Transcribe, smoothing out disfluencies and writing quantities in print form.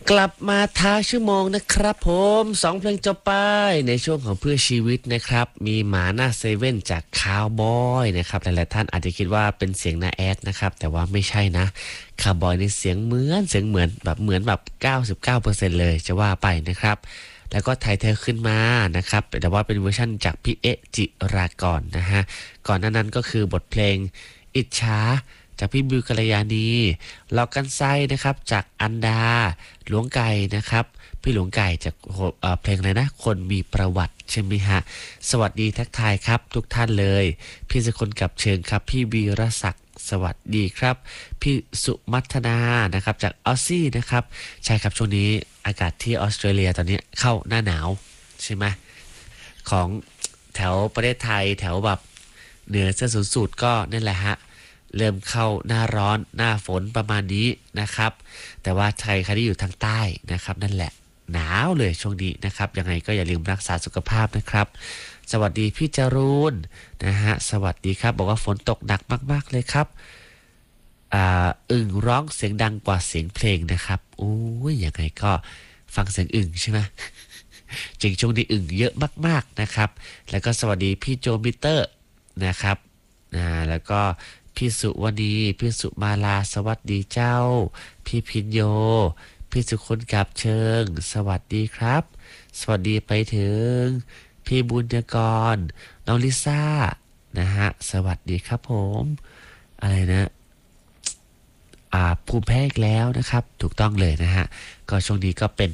กลับมาท้าชั่วโมงนะครับผม2 เพลงจบไปในช่วงของเพื่อชีวิตนะครับมีหมาหน้าเซเว่นจากคาวบอยนะครับหลายๆท่านอาจจะคิดว่าเป็นเสียงนาแอดนะครับแต่ว่าไม่ใช่นะคาวบอยในเสียงเหมือนแบบ99%เลยจะว่าไปนะครับแล้วก็ไทยเธอขึ้นมานะครับแต่ว่าเป็นเวอร์ชั่นจากพี่เอะจิรากรนะฮะก่อนหน้านั้นก็คือบทเพลงอิจฉาจากพี่บิวกัลยาณีลอกกันไส้นะครับจากอันดาหลวงไก่นะครับพี่หลวงไก่จากเพลงอะไรนะคนมีประวัติใช่ไหมฮะสวัสดีทักทายครับทุกท่านเลยพี่สกลกับเชิญครับพี่วีรศักดิ์สวัสดีครับพี่สุมัทนานะครับจากออสซี่นะครับใช่ครับช่วงนี้อากาศที่ออสเตรเลียตอนนี้เข้าหน้าหนาวใช่ไหมของแถวประเทศไทยแถวแบบเหนือเส้นศูนย์สูตรก็นั่นแหละฮะเริ่มเข้าหน้าร้อนหน้าฝนประมาณนี้นะครับแต่ว่าใครที่อยู่ทางใต้นะครับนั่นแหละหนาวเลยช่วงนี้นะครับยังไงก็อย่าลืมรักษาสุขภาพนะครับสวัสดีพี่จรูนนะฮะสวัสดีครับบอกว่าฝนตกหนักมากๆเลยครับอึ่งร้องเสียงดังกว่าเสียงเพลงนะครับโอ้ยยังไงก็ฟังเสียงอึ่งใช่ไหม จริงช่วงนี้อึ่งเยอะมากๆนะครับแล้วก็สวัสดีพี่โจมิเตอร์นะครับแล้วก็พี่สุวณีพี่สุมาลาสวัสดีเจ้าพี่พินโยพี่สุคนกับเชิงสวัสดีครับสวัสดีไปถึงพี่บุญยกรน้องลิซ่านะฮะสวัสดีครับผมอะไรนะภูมิแพ้อีกแล้วนะครับถูกต้องเลยนะฮะก็ช่วงนี้ก็เป็น